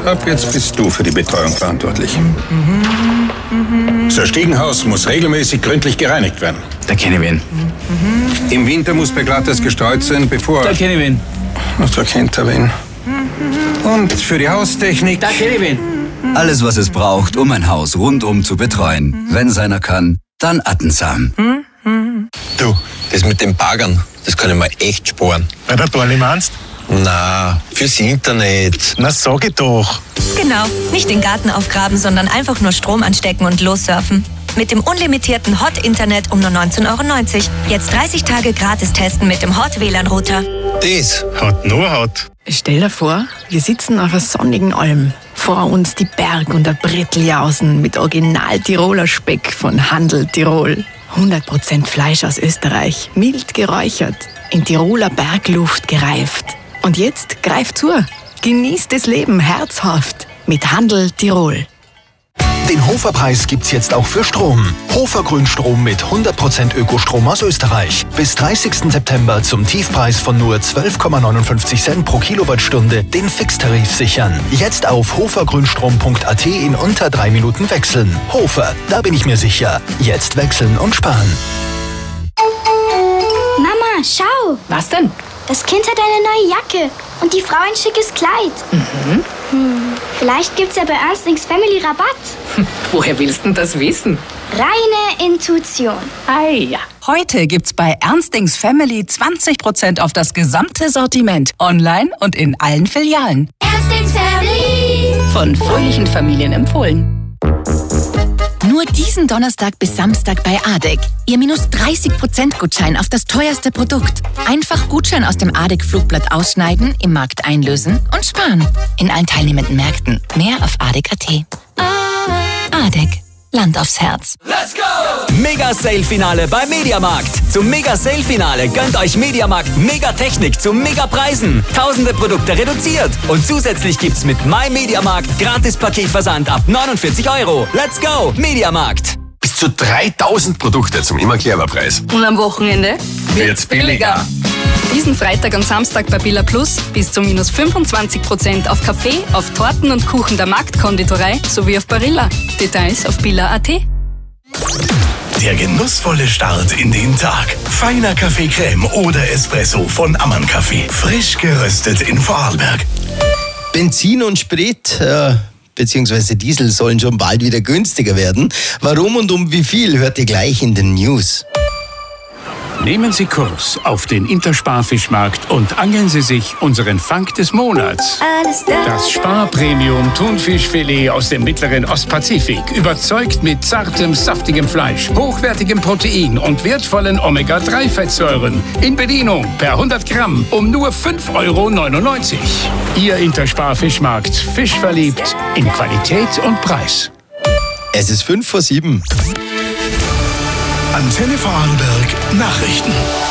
Ab jetzt bist du für die Betreuung verantwortlich. Das Stiegenhaus muss regelmäßig gründlich gereinigt werden. Da kenne ich wen. Im Winter muss beglattes gestreut sein, bevor... Da kenne ich wen. Da kennt er wen. Und für die Haustechnik... Da kenne ich wen. Alles, was es braucht, um ein Haus rundum zu betreuen. Wenn es einer kann, dann Attensam. Du, das mit den Baggern, das kann ich mir echt sparen. Bei der Dorli meinst? Na, fürs Internet. Na, sag ich doch. Genau, nicht den Garten aufgraben, sondern einfach nur Strom anstecken und lossurfen. Mit dem unlimitierten Hot-Internet um nur 19,90 €. Jetzt 30 Tage gratis testen mit dem Hot-WLAN-Router. Das Hat nur Haut. Stell dir vor, wir sitzen auf einer sonnigen Alm. Vor uns die Berg- und der Bretteljausen mit Original-Tiroler Speck von Handel Tirol. 100% Fleisch aus Österreich, mild geräuchert, in Tiroler Bergluft gereift. Und jetzt greift zu. Genießt das Leben herzhaft mit Handel Tirol. Den Hofer-Preis gibt's jetzt auch für Strom. Hofer Grünstrom mit 100% Ökostrom aus Österreich. Bis 30. September zum Tiefpreis von nur 12,59 Cent pro Kilowattstunde den Fixtarif sichern. Jetzt auf hofergrünstrom.at in unter 3 Minuten wechseln. Hofer, da bin ich mir sicher. Jetzt wechseln und sparen. Mama, schau! Was denn? Das Kind hat eine neue Jacke und die Frau ein schickes Kleid. Vielleicht gibt's ja bei Ernstings Family Rabatt. Woher willst du das wissen? Reine Intuition. Ei, ja. Heute gibt's bei Ernstings Family 20% auf das gesamte Sortiment. Online und in allen Filialen. Ernstings Family. Von fröhlichen Familien empfohlen. Nur diesen Donnerstag bis Samstag bei ADEC. Ihr minus 30% Gutschein auf das teuerste Produkt. Einfach Gutschein aus dem ADEC-Flugblatt ausschneiden, im Markt einlösen und sparen. In allen teilnehmenden Märkten. Mehr auf ADEC.at. ADEC. Land aufs Herz. Let's go! Mega-Sale-Finale bei Mediamarkt. Zum Mega-Sale-Finale gönnt euch Mediamarkt Megatechnik zu Megapreisen. Tausende Produkte reduziert. Und zusätzlich gibt's mit MyMediamarkt Gratis-Paketversand ab 49 €. Let's go! Mediamarkt. Bis zu 3000 Produkte zum immer clever Preis. Und am Wochenende wird's billiger. Diesen Freitag und Samstag bei Billa Plus bis zu minus 25% auf Kaffee, auf Torten und Kuchen der Marktkonditorei sowie auf Barilla. Details auf billa.at. Der genussvolle Start in den Tag. Feiner Kaffeecreme oder Espresso von Ammann Kaffee. Frisch geröstet in Vorarlberg. Benzin und Sprit, beziehungsweise Diesel sollen schon bald wieder günstiger werden. Warum und um wie viel, hört ihr gleich in den News. Nehmen Sie Kurs auf den Interspar-Fischmarkt und angeln Sie sich unseren Fang des Monats. Das Spar-Premium-Thunfischfilet aus dem mittleren Ostpazifik überzeugt mit zartem, saftigem Fleisch, hochwertigem Protein und wertvollen Omega-3-Fettsäuren. In Bedienung per 100 Gramm um nur 5,99 €. Ihr Interspar-Fischmarkt. Fischverliebt in Qualität und Preis. Es ist 6:55. Antenne Vorarlberg Nachrichten.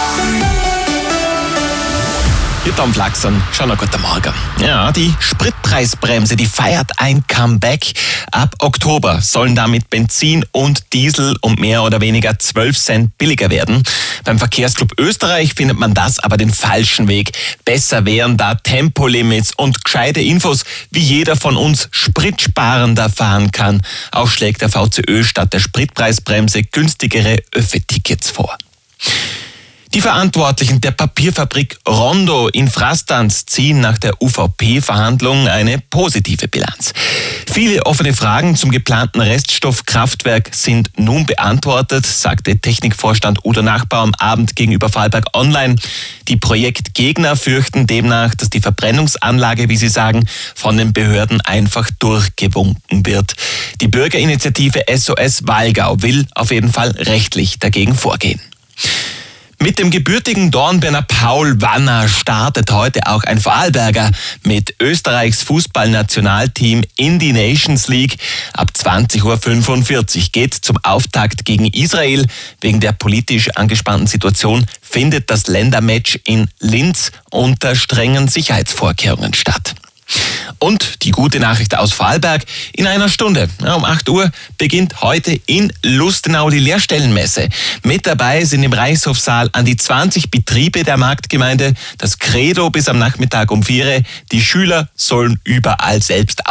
Hier Tom Flaxon, schon einen guten Morgen. Ja, die Spritpreisbremse, die feiert ein Comeback. Ab Oktober sollen damit Benzin und Diesel um mehr oder weniger 12 Cent billiger werden. Beim Verkehrsclub Österreich findet man das aber den falschen Weg. Besser wären da Tempolimits und gescheite Infos, wie jeder von uns spritsparender fahren kann. Auch schlägt der VCÖ statt der Spritpreisbremse günstigere Öffi-Tickets vor. Die Verantwortlichen der Papierfabrik Rondo in Frastanz ziehen nach der UVP-Verhandlung eine positive Bilanz. Viele offene Fragen zum geplanten Reststoffkraftwerk sind nun beantwortet, sagte Technikvorstand Udo Nachbar am Abend gegenüber Vorarlberg Online. Die Projektgegner fürchten demnach, dass die Verbrennungsanlage, wie sie sagen, von den Behörden einfach durchgewunken wird. Die Bürgerinitiative SOS Walgau will auf jeden Fall rechtlich dagegen vorgehen. Mit dem gebürtigen Dornbirner Paul Wanner startet heute auch ein Vorarlberger mit Österreichs Fußballnationalteam in die Nations League. Ab 20:45 Uhr geht zum Auftakt gegen Israel. Wegen der politisch angespannten Situation findet das Ländermatch in Linz unter strengen Sicherheitsvorkehrungen statt. Und die gute Nachricht aus Vorarlberg: In einer Stunde, um 8 Uhr, beginnt heute in Lustenau die Lehrstellenmesse. Mit dabei sind im Reichshofsaal an die 20 Betriebe der Marktgemeinde. Das Credo bis am Nachmittag um 4 Uhr. Die Schüler sollen überall selbst